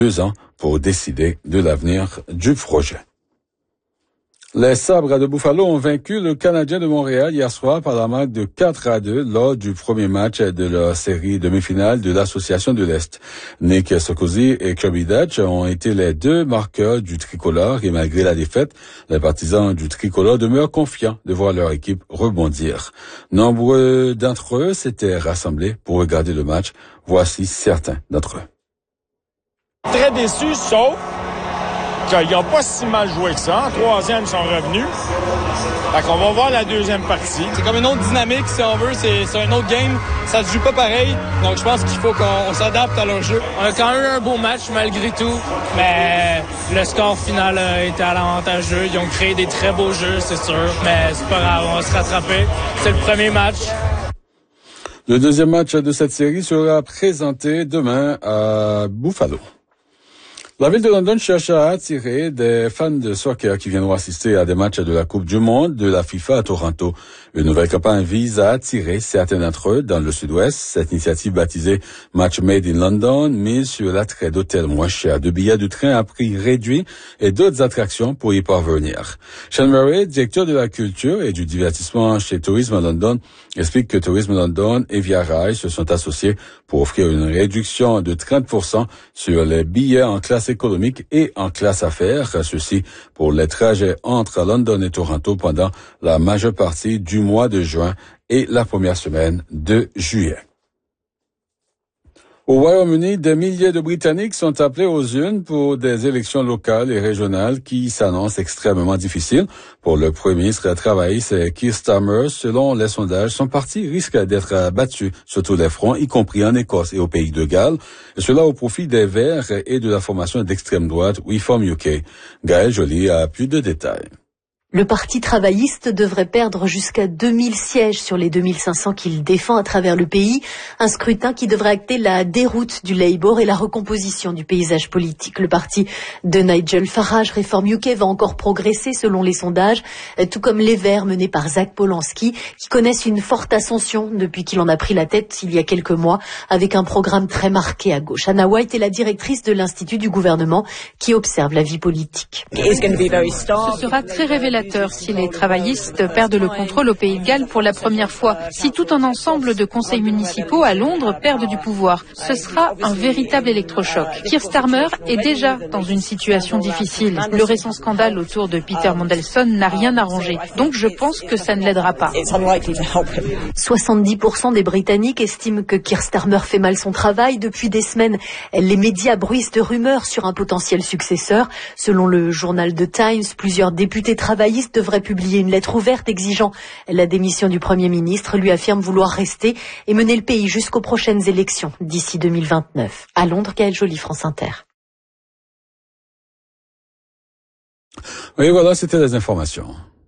2 ans pour décider de l'avenir du projet. Les Sabres de Buffalo ont vaincu le Canadien de Montréal hier soir par la marque de 4-2 lors du premier match de leur série demi-finale de l'Association de l'Est. Nick Sokosi et Kirby Dach ont été les 2 marqueurs du tricolore et malgré la défaite, les partisans du tricolore demeurent confiants de voir leur équipe rebondir. Nombreux d'entre eux s'étaient rassemblés pour regarder le match. Voici certains d'entre eux. Très déçus, sauf qu'ils n'ont pas si mal joué que ça. En troisième, ils sont revenus. Fait qu'on va voir la deuxième partie. C'est comme une autre dynamique, si on veut. C'est un autre game. Ça se joue pas pareil. Donc, je pense qu'il faut qu'on s'adapte à leur jeu. On a quand même eu un beau match, malgré tout. Mais le score final était à l'avantage d'eux. Ils ont créé des très beaux jeux, c'est sûr. Mais c'est pas grave, on va se rattraper. C'est le premier match. Le deuxième match de cette série sera présenté demain à Buffalo. La ville de London cherche à attirer des fans de soccer qui viendront assister à des matchs de la Coupe du Monde de la FIFA à Toronto. Une nouvelle campagne vise à attirer certains d'entre eux dans le sud-ouest. Cette initiative baptisée Match Made in London mise sur l'attrait d'hôtels moins chers, de billets de train à prix réduit et d'autres attractions pour y parvenir. Sean Murray, directeur de la culture et du divertissement chez Tourisme London, explique que Tourisme London et Via Rail se sont associés pour offrir une réduction de 30% sur les billets en classe économique et en classe affaires, ceci pour les trajets entre London et Toronto pendant la majeure partie du mois de juin et la première semaine de juillet. Au Royaume-Uni, des milliers de Britanniques sont appelés aux urnes pour des élections locales et régionales qui s'annoncent extrêmement difficiles. Pour le premier ministre travailliste Keir Starmer, selon les sondages, son parti risque d'être battu sur tous les fronts, y compris en Écosse et au pays de Galles, et cela au profit des Verts et de la formation d'extrême droite Reform UK. Gaël Joly a plus de détails. Le Parti travailliste devrait perdre jusqu'à 2000 sièges sur les 2500 qu'il défend à travers le pays. Un scrutin qui devrait acter la déroute du Labour et la recomposition du paysage politique. Le parti de Nigel Farage, Reform UK, va encore progresser selon les sondages, tout comme les Verts menés par Zach Polanski, qui connaissent une forte ascension depuis qu'il en a pris la tête il y a quelques mois, avec un programme très marqué à gauche. Anna White est la directrice de l'Institut du gouvernement qui observe la vie politique. Ce sera très révélateur si les travaillistes perdent le contrôle au Pays de Galles pour la première fois. Si tout un ensemble de conseils municipaux à Londres perdent du pouvoir, ce sera un véritable électrochoc. Keir Starmer est déjà dans une situation difficile. Le récent scandale autour de Peter Mandelson n'a rien arrangé. Donc je pense que ça ne l'aidera pas. 70% des Britanniques estiment que Keir Starmer fait mal son travail. Depuis des semaines, les médias bruissent de rumeurs sur un potentiel successeur. Selon le journal The Times, plusieurs députés travaillistes devraient publier une lettre ouverte exigeant la démission du Premier ministre. Lui affirme vouloir rester et mener le pays jusqu'aux prochaines élections d'ici 2029. À Londres, Gaël Joly, France Inter. Oui, voilà, c'était les informations.